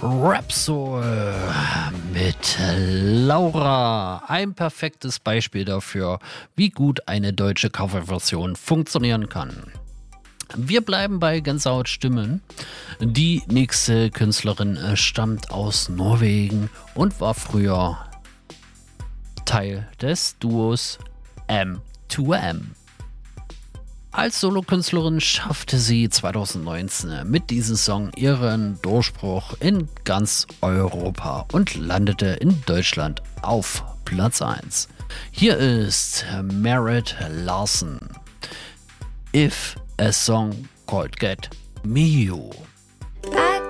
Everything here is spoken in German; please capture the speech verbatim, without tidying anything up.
Rapsoul mit Laura. Ein perfektes Beispiel dafür, wie gut eine deutsche Coverversion funktionieren kann. Wir bleiben bei Gänsehautstimmen. Die nächste Künstlerin stammt aus Norwegen und war früher Teil des Duos M zwei M. Als Solokünstlerin schaffte sie zweitausendneunzehn mit diesem Song ihren Durchbruch in ganz Europa und landete in Deutschland auf Platz eins. Hier ist Merritt Larson. If a Song Called Get Me You.